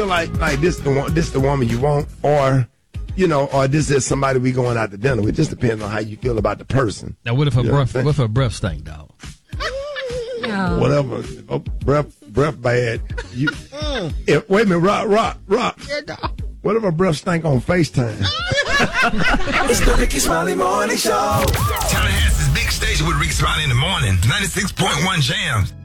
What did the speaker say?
Like this the woman you want, or or this is somebody we going out to dinner with. Just depends on how you feel about the person. Now, what if her breath stink, dog? No. Whatever. Oh, breath bad. Wait a minute, Rock. What if her breath stink on FaceTime? It's the Ricky Smiley Morning Show. Tallahassee's big station with Ricky Smiley in the morning. 96.1 Jams.